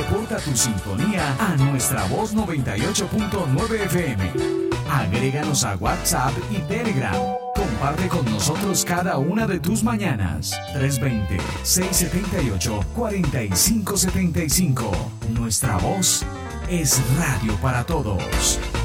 reporta tu sintonía a nuestra voz 98.9 FM. Agréganos a WhatsApp y Telegram. Comparte con nosotros cada una de tus mañanas. 320-678-4575. Nuestra voz es radio para todos.